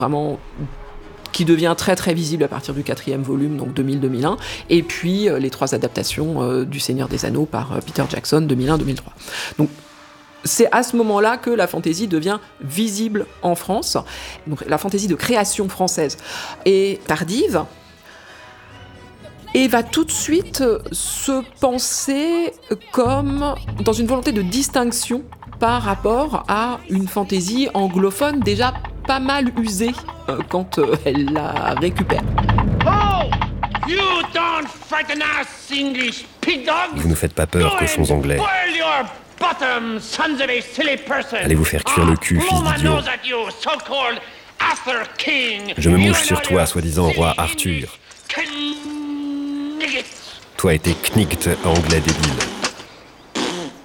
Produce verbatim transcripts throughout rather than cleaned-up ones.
vraiment qui devient très très visible à partir du quatrième volume, donc deux mille deux mille un, et puis euh, les trois adaptations euh, du Seigneur des Anneaux par euh, Peter Jackson, deux mille un deux mille trois. Donc c'est à ce moment-là que la fantasy devient visible en France. Donc la fantasy de création française est tardive et va tout de suite se penser comme dans une volonté de distinction par rapport à une fantasy anglophone déjà pas mal usée euh, quand euh, elle la récupère. Oh, you don't frighten us, English pig dog. Vous ne faites pas peur, cochons anglais. Bottom, sons of a silly person. Allez vous faire cuire le cul, fils d'idiot. Je me mouche sur toi, soi-disant roi Arthur. Toi et tes knight anglais débiles.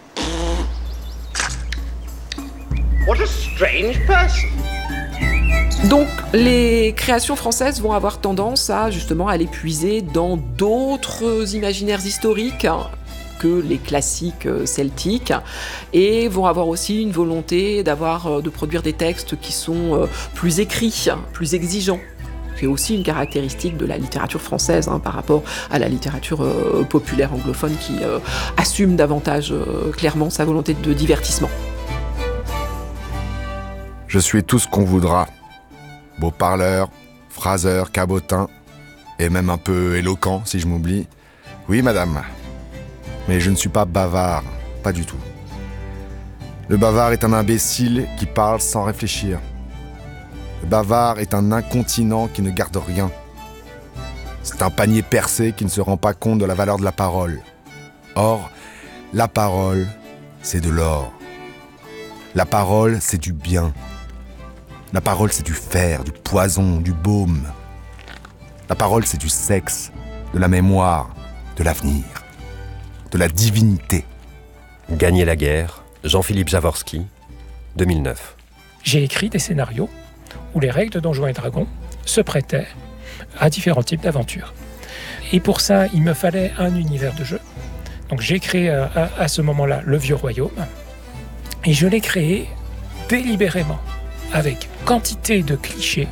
What a strange person. Donc les créations françaises vont avoir tendance à justement aller puiser dans d'autres imaginaires historiques que les classiques celtiques, et vont avoir aussi une volonté d'avoir, de produire des textes qui sont plus écrits, plus exigeants. C'est aussi une caractéristique de la littérature française hein, par rapport à la littérature euh, populaire anglophone qui euh, assume davantage euh, clairement sa volonté de divertissement. Je suis tout ce qu'on voudra. Beau parleur, phraseur, cabotin, et même un peu éloquent si je m'oublie. Oui, madame. Mais je ne suis pas bavard, pas du tout. Le bavard est un imbécile qui parle sans réfléchir. Le bavard est un incontinent qui ne garde rien. C'est un panier percé qui ne se rend pas compte de la valeur de la parole. Or, la parole, c'est de l'or. La parole, c'est du bien. La parole, c'est du fer, du poison, du baume. La parole, c'est du sexe, de la mémoire, de l'avenir, de la divinité. Gagner la guerre, Jean-Philippe Jaworski, deux mille neuf. J'ai écrit des scénarios où les règles de Donjons et Dragons se prêtaient à différents types d'aventures. Et pour ça, il me fallait un univers de jeu. Donc j'ai créé à, à, à ce moment-là le Vieux Royaume, et je l'ai créé délibérément, avec quantité de clichés,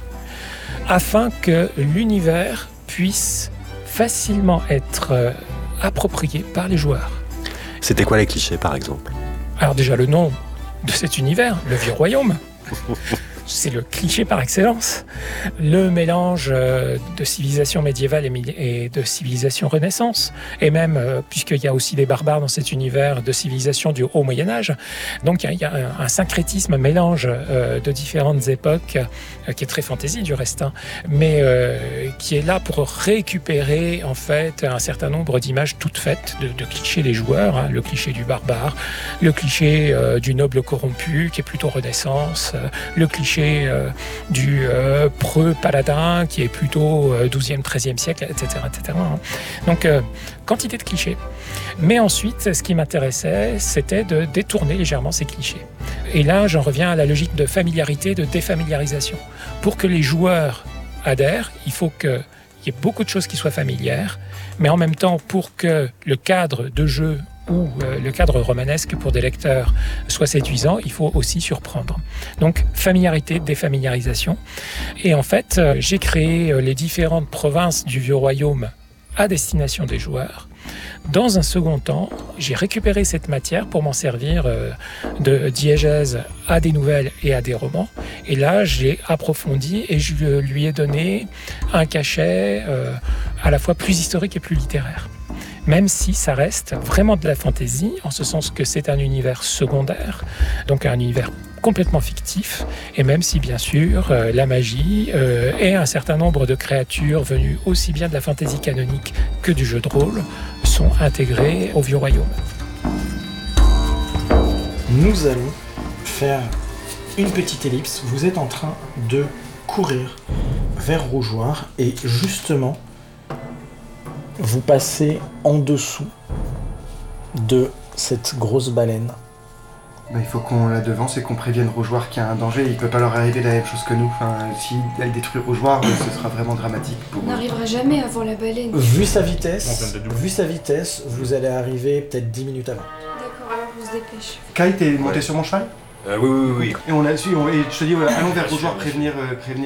afin que l'univers puisse facilement être euh, approprié par les joueurs. C'était quoi les clichés, par exemple ? Alors déjà, le nom de cet univers, le Vieux Royaume, c'est le cliché par excellence. Le mélange de civilisation médiévale et de civilisation renaissance, et même, puisqu'il y a aussi des barbares dans cet univers, de civilisation du haut Moyen-Âge. Donc il y a un syncrétisme, un mélange de différentes époques, qui est très fantaisie du reste, hein, mais euh, qui est là pour récupérer en fait un certain nombre d'images toutes faites, de, de clichés des joueurs, hein, le cliché du barbare, le cliché euh, du noble corrompu, qui est plutôt Renaissance, euh, le cliché Euh, du euh, preux paladin qui est plutôt euh, douzième, treizième siècle, et cetera, et cetera. Hein. Donc, euh, quantité de clichés. Mais ensuite, ce qui m'intéressait, c'était de détourner légèrement ces clichés. Et là, j'en reviens à la logique de familiarité, de défamiliarisation. Pour que les joueurs adhèrent, il faut qu'il y ait beaucoup de choses qui soient familières, mais en même temps, pour que le cadre de jeu ou euh, le cadre romanesque pour des lecteurs soit séduisant, il faut aussi surprendre. Donc, familiarité, défamiliarisation. Et en fait, euh, j'ai créé euh, les différentes provinces du Vieux Royaume à destination des joueurs. Dans un second temps, j'ai récupéré cette matière pour m'en servir euh, de diégèse à des nouvelles et à des romans. Et là, j'ai approfondi et je lui ai donné un cachet euh, à la fois plus historique et plus littéraire. Même si ça reste vraiment de la fantaisie, en ce sens que c'est un univers secondaire, donc un univers complètement fictif, et même si bien sûr euh, la magie euh, et un certain nombre de créatures venues aussi bien de la fantaisie canonique que du jeu de rôle sont intégrées au Vieux Royaume. Nous allons faire une petite ellipse. Vous êtes en train de courir vers Rougeoir et justement vous passez en dessous de cette grosse baleine. Bah, il faut qu'on la devance et qu'on prévienne Rougeoir qu'il y a un danger. Il ne peut pas leur arriver la même chose que nous. Enfin, si elle détruit Rougeoir, ce sera vraiment dramatique pour eux. On n'arrivera jamais avant la baleine. Vu sa vitesse, vu sa vitesse, vous allez arriver peut-être dix minutes avant. D'accord, alors on se dépêche. Kai, t'es monté ouais. sur mon cheval ? Euh, oui, oui, oui. Et on a su, on- et je te dis, voilà, allons vers Rougeoir prévenir, euh, prévenir